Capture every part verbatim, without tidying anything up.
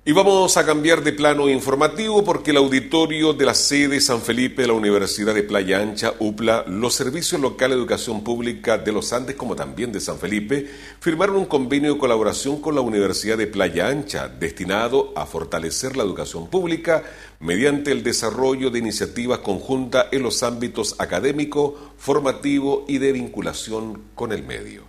Y vamos a cambiar de plano informativo porque el auditorio de la sede San Felipe de la Universidad de Playa Ancha, U P L A, los Servicios Locales de Educación Pública de los Andes, como también de San Felipe, firmaron un convenio de colaboración con la Universidad de Playa Ancha, destinado a fortalecer la educación pública mediante el desarrollo de iniciativas conjuntas en los ámbitos académico, formativo y de vinculación con el medio.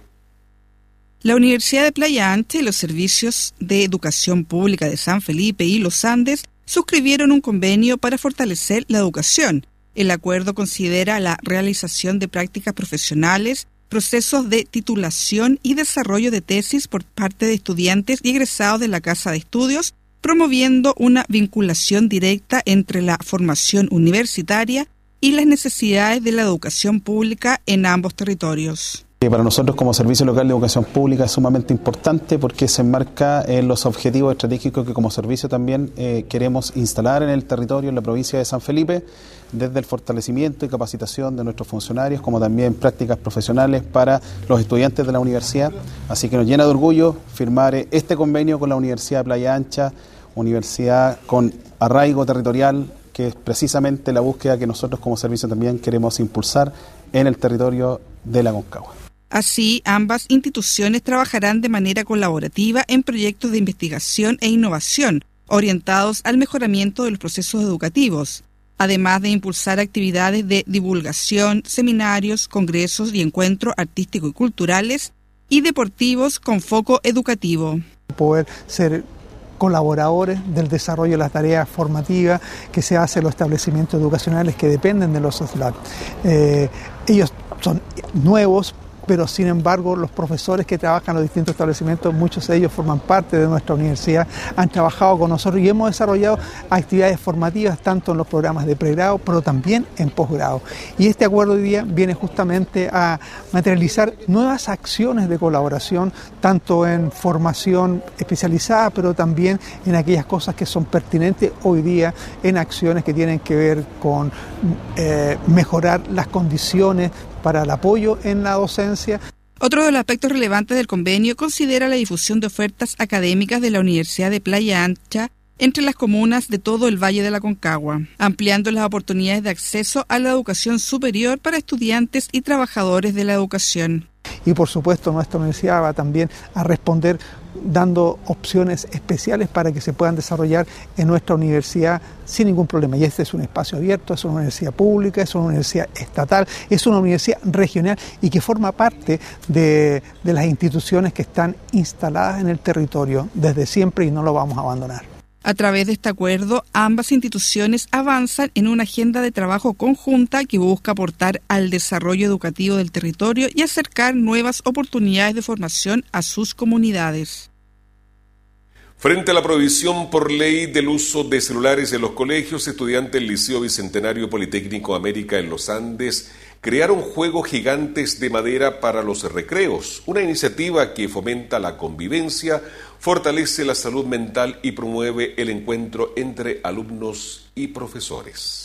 La Universidad de Playa Ancha y los Servicios de Educación Pública de San Felipe y los Andes suscribieron un convenio para fortalecer la educación. El acuerdo considera la realización de prácticas profesionales, procesos de titulación y desarrollo de tesis por parte de estudiantes y egresados de la Casa de Estudios, promoviendo una vinculación directa entre la formación universitaria y las necesidades de la educación pública en ambos territorios. Para nosotros como Servicio Local de Educación Pública es sumamente importante porque se enmarca en los objetivos estratégicos que como servicio también eh, queremos instalar en el territorio, en la provincia de San Felipe, desde el fortalecimiento y capacitación de nuestros funcionarios, como también prácticas profesionales para los estudiantes de la universidad. Así que nos llena de orgullo firmar este convenio con la Universidad de Playa Ancha, universidad con arraigo territorial, que es precisamente la búsqueda que nosotros como servicio también queremos impulsar en el territorio de la Aconcagua. Así, ambas instituciones trabajarán de manera colaborativa en proyectos de investigación e innovación, orientados al mejoramiento de los procesos educativos, además de impulsar actividades de divulgación, seminarios, congresos y encuentros artísticos y culturales y deportivos con foco educativo. Poder ser colaboradores del desarrollo de las tareas formativas que se hace en los establecimientos educacionales que dependen de los S L A C. Eh, ellos son nuevos, pero sin embargo los profesores que trabajan en los distintos establecimientos, muchos de ellos forman parte de nuestra universidad, han trabajado con nosotros y hemos desarrollado actividades formativas tanto en los programas de pregrado, pero también en posgrado. Y este acuerdo hoy día viene justamente a materializar nuevas acciones de colaboración, tanto en formación especializada, pero también en aquellas cosas que son pertinentes hoy día en acciones que tienen que ver con eh, mejorar las condiciones para el apoyo en la docencia. Otro de los aspectos relevantes del convenio considera la difusión de ofertas académicas de la Universidad de Playa Ancha entre las comunas de todo el Valle de la Aconcagua, ampliando las oportunidades de acceso a la educación superior para estudiantes y trabajadores de la educación. Y por supuesto nuestra universidad va también a responder dando opciones especiales para que se puedan desarrollar en nuestra universidad sin ningún problema. Y este es un espacio abierto, es una universidad pública, es una universidad estatal, es una universidad regional y que forma parte de, de las instituciones que están instaladas en el territorio desde siempre y no lo vamos a abandonar. A través de este acuerdo, ambas instituciones avanzan en una agenda de trabajo conjunta que busca aportar al desarrollo educativo del territorio y acercar nuevas oportunidades de formación a sus comunidades. Frente a la prohibición por ley del uso de celulares en los colegios, estudiantes del Liceo Bicentenario Politécnico América en los Andes crearon juegos gigantes de madera para los recreos, una iniciativa que fomenta la convivencia, fortalece la salud mental y promueve el encuentro entre alumnos y profesores.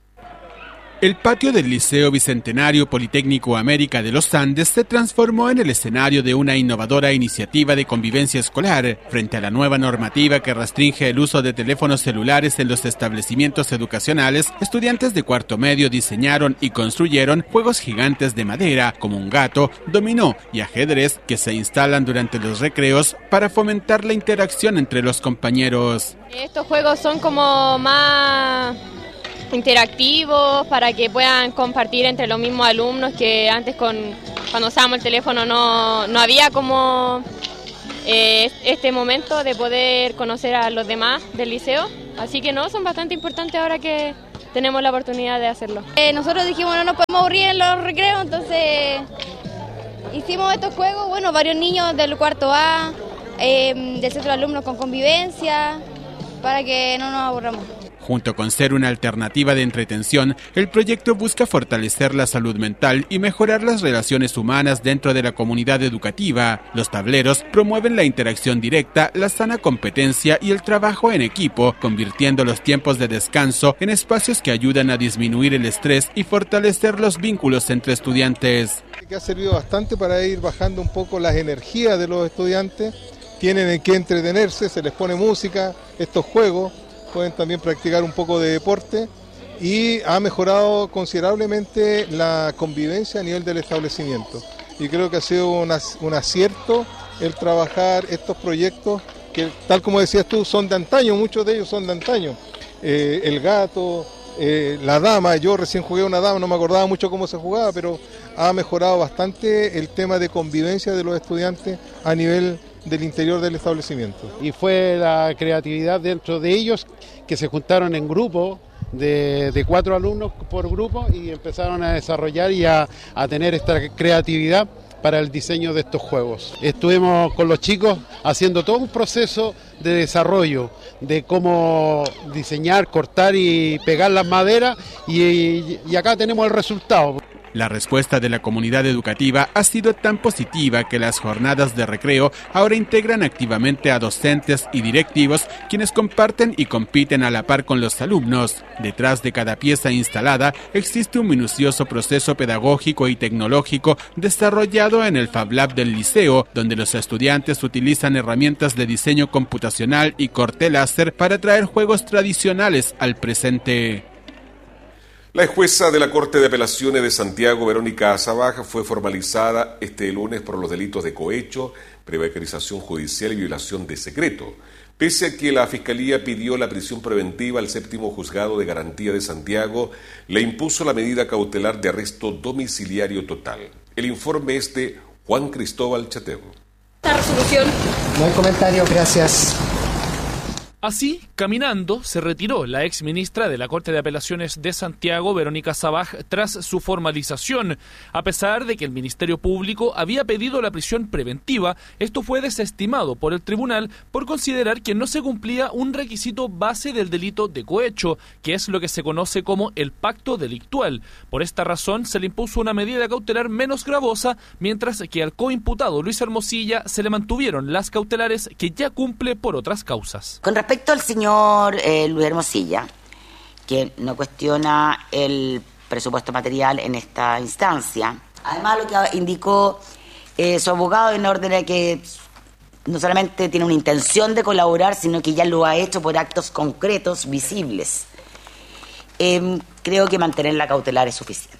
El patio del Liceo Bicentenario Politécnico América de los Andes se transformó en el escenario de una innovadora iniciativa de convivencia escolar frente a la nueva normativa que restringe el uso de teléfonos celulares en los establecimientos educacionales. Estudiantes de cuarto medio diseñaron y construyeron juegos gigantes de madera como un gato, dominó y ajedrez que se instalan durante los recreos para fomentar la interacción entre los compañeros. Estos juegos son como más interactivos para que puedan compartir entre los mismos alumnos, que antes con cuando usábamos el teléfono no, no había como eh, este momento de poder conocer a los demás del liceo, así que no, son bastante importantes ahora que tenemos la oportunidad de hacerlo. Eh, nosotros dijimos no nos podemos aburrir en los recreos, entonces hicimos estos juegos, bueno, varios niños del cuarto A, eh, del centro de alumnos con convivencia, para que no nos aburramos. Junto con ser una alternativa de entretención, el proyecto busca fortalecer la salud mental y mejorar las relaciones humanas dentro de la comunidad educativa. Los tableros promueven la interacción directa, la sana competencia y el trabajo en equipo, convirtiendo los tiempos de descanso en espacios que ayudan a disminuir el estrés y fortalecer los vínculos entre estudiantes. Que ha servido bastante para ir bajando un poco las energías de los estudiantes tienen en qué entretenerse, se les pone música, estos juegos, pueden también practicar un poco de deporte y ha mejorado considerablemente la convivencia a nivel del establecimiento. Y creo que ha sido un, un acierto el trabajar estos proyectos que, tal como decías tú, son de antaño, muchos de ellos son de antaño. Eh, el gato, eh, la dama, yo recién jugué una dama, no me acordaba mucho cómo se jugaba, pero ha mejorado bastante el tema de convivencia de los estudiantes a nivel del interior del establecimiento. Y fue la creatividad dentro de ellos que se juntaron en grupo de, de cuatro alumnos por grupo y empezaron a desarrollar y a, a tener esta creatividad para el diseño de estos juegos. Estuvimos con los chicos haciendo todo un proceso de desarrollo, de cómo diseñar, cortar y pegar las maderas y, y acá tenemos el resultado. La respuesta de la comunidad educativa ha sido tan positiva que las jornadas de recreo ahora integran activamente a docentes y directivos, quienes comparten y compiten a la par con los alumnos. Detrás de cada pieza instalada existe un minucioso proceso pedagógico y tecnológico desarrollado en el Fab Lab del liceo, donde los estudiantes utilizan herramientas de diseño computacional y corte láser para traer juegos tradicionales al presente. La jueza de la Corte de Apelaciones de Santiago, Verónica Sabaj, fue formalizada este lunes por los delitos de cohecho, prevaricación judicial y violación de secreto. Pese a que la Fiscalía pidió la prisión preventiva, el séptimo juzgado de garantía de Santiago le impuso la medida cautelar de arresto domiciliario total. El informe es de Juan Cristóbal Chatego. Esta resolución. No hay comentario, gracias. Así, caminando, se retiró la ex ministra de la Corte de Apelaciones de Santiago, Verónica Sabaj, tras su formalización. A pesar de que el Ministerio Público había pedido la prisión preventiva, esto fue desestimado por el tribunal por considerar que no se cumplía un requisito base del delito de cohecho, que es lo que se conoce como el pacto delictual. Por esta razón, se le impuso una medida cautelar menos gravosa, mientras que al coimputado Luis Hermosilla se le mantuvieron las cautelares que ya cumple por otras causas. Con respecto al señor eh, Luis Hermosilla, que no cuestiona el presupuesto material en esta instancia, además lo que indicó eh, su abogado en orden a que no solamente tiene una intención de colaborar, sino que ya lo ha hecho por actos concretos, visibles. Eh, creo que mantener la cautelar es suficiente.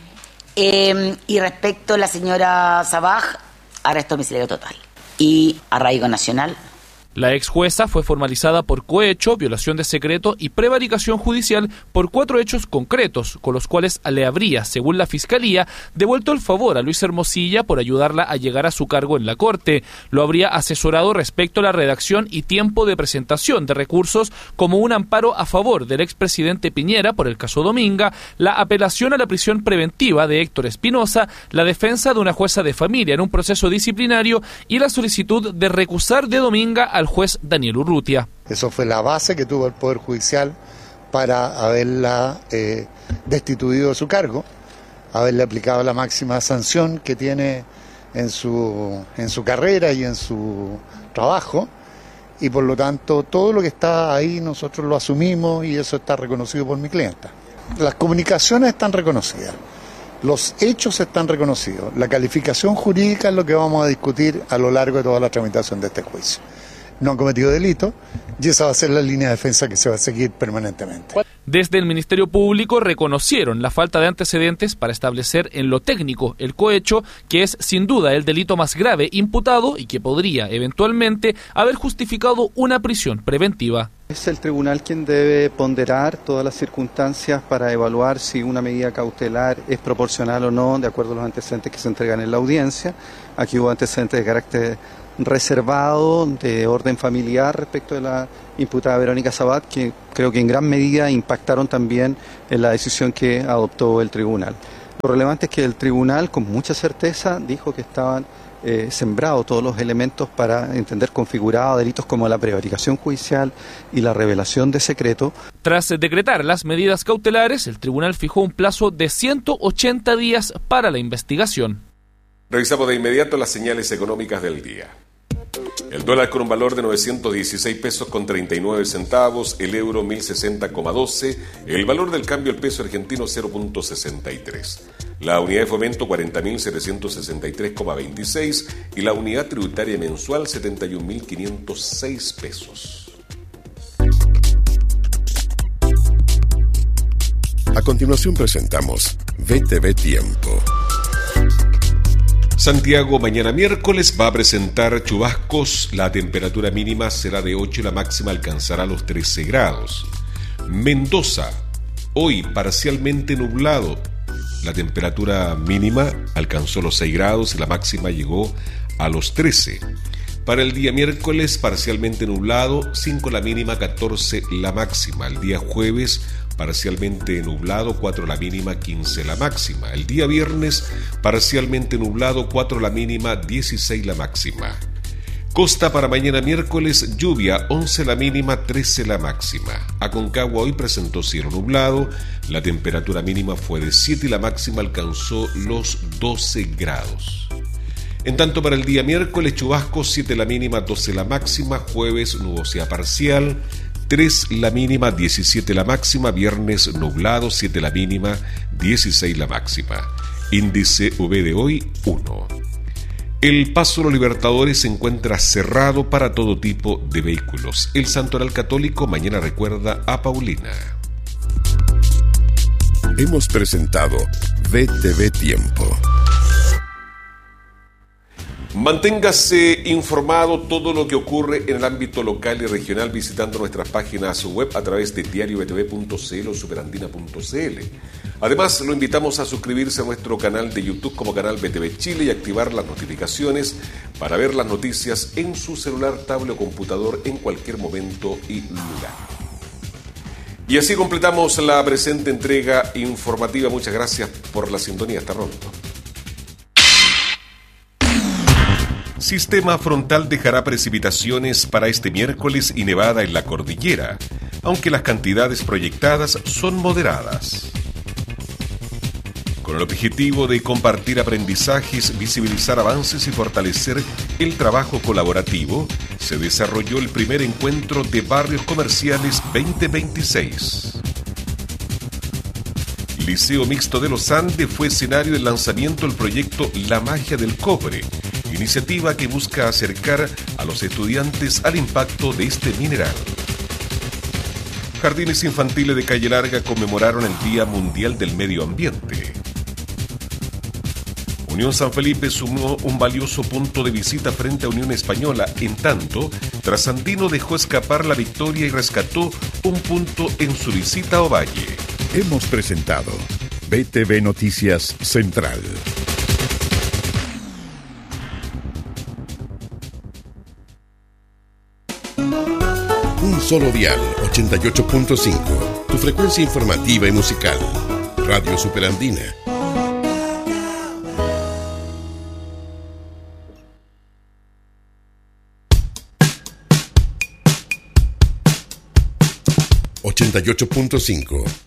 Eh, y respecto a la señora Sabaj, arresto domiciliario total y arraigo nacional. La ex jueza fue formalizada por cohecho, violación de secreto y prevaricación judicial por cuatro hechos concretos, con los cuales le habría, según la Fiscalía, devuelto el favor a Luis Hermosilla por ayudarla a llegar a su cargo en la Corte. Lo habría asesorado respecto a la redacción y tiempo de presentación de recursos, como un amparo a favor del expresidente Piñera por el caso Dominga, la apelación a la prisión preventiva de Héctor Espinosa, la defensa de una jueza de familia en un proceso disciplinario y la solicitud de recusar de Dominga al juez Daniel Urrutia. Eso fue la base que tuvo el Poder Judicial para haberla eh, destituido de su cargo, haberle aplicado la máxima sanción que tiene en su, en su carrera y en su trabajo, y por lo tanto todo lo que está ahí nosotros lo asumimos y eso está reconocido por mi clienta. Las comunicaciones están reconocidas, los hechos están reconocidos, la calificación jurídica es lo que vamos a discutir a lo largo de toda la tramitación de este juicio. No han cometido delito y esa va a ser la línea de defensa que se va a seguir permanentemente. Desde el Ministerio Público reconocieron la falta de antecedentes para establecer en lo técnico el cohecho, que es sin duda el delito más grave imputado y que podría eventualmente haber justificado una prisión preventiva. Es el tribunal quien debe ponderar todas las circunstancias para evaluar si una medida cautelar es proporcional o no, de acuerdo a los antecedentes que se entregan en la audiencia. Aquí hubo antecedentes de carácter reservado, de orden familiar respecto de la imputada Verónica Sabaj, que creo que en gran medida impactaron también en la decisión que adoptó el tribunal. Lo relevante es que el tribunal con mucha certeza dijo que estaban eh, sembrados todos los elementos para entender configurados delitos como la prevaricación judicial y la revelación de secreto. Tras decretar las medidas cautelares, el tribunal fijó un plazo de ciento ochenta días para la investigación. Revisamos de inmediato las señales económicas del día. El dólar con un valor de novecientos dieciséis pesos con treinta y nueve centavos, el euro mil sesenta coma doce, el valor del cambio el peso argentino cero punto sesenta y tres. la unidad de fomento cuarenta mil setecientos sesenta y tres coma veintiséis y la unidad tributaria mensual setenta y un mil quinientos seis pesos. A continuación presentamos V T V Tiempo. Santiago mañana miércoles va a presentar chubascos, la temperatura mínima será de ocho y la máxima alcanzará los trece grados. Mendoza, hoy parcialmente nublado, la temperatura mínima alcanzó los seis grados y la máxima llegó a los trece. Para el día miércoles parcialmente nublado, cinco la mínima, catorce la máxima. El día jueves parcialmente nublado, cuatro la mínima, quince la máxima. El día viernes parcialmente nublado, cuatro la mínima, dieciséis la máxima. Costa para mañana miércoles, lluvia, once la mínima, trece la máxima. Aconcagua hoy presentó cielo nublado, la temperatura mínima fue de siete y la máxima alcanzó los doce grados. En tanto para el día miércoles, chubascos, siete la mínima, doce la máxima. Jueves, nubosidad parcial, tres la mínima, diecisiete la máxima. Viernes, nublado, siete la mínima, dieciséis la máxima. Índice U V de hoy, uno. El Paso de los Libertadores se encuentra cerrado para todo tipo de vehículos. El Santoral Católico mañana recuerda a Paulina. Hemos presentado V T V Tiempo. Manténgase informado todo lo que ocurre en el ámbito local y regional visitando nuestras páginas web a través de diario b t v punto c l o superandina punto c l. Además, lo invitamos a suscribirse a nuestro canal de YouTube como canal B T V Chile y activar las notificaciones para ver las noticias en su celular, tablet o computador en cualquier momento y lugar. Y así completamos la presente entrega informativa. Muchas gracias por la sintonía. Hasta pronto. Sistema frontal dejará precipitaciones para este miércoles y nevada en la cordillera, aunque las cantidades proyectadas son moderadas. Con el objetivo de compartir aprendizajes, visibilizar avances y fortalecer el trabajo colaborativo, se desarrolló el primer encuentro de barrios comerciales veinte veintiséis. Liceo Mixto de los Andes fue escenario del lanzamiento del proyecto La Magia del Cobre, iniciativa que busca acercar a los estudiantes al impacto de este mineral. Jardines infantiles de Calle Larga conmemoraron el Día Mundial del Medio Ambiente. Unión San Felipe sumó un valioso punto de visita frente a Unión Española, en tanto, Trasandino dejó escapar la victoria y rescató un punto en su visita a Ovalle. Hemos presentado V T V Noticias Central. Un solo dial, ochenta y ocho punto cinco, tu frecuencia informativa y musical. Radio Superandina. ochenta y ocho punto cinco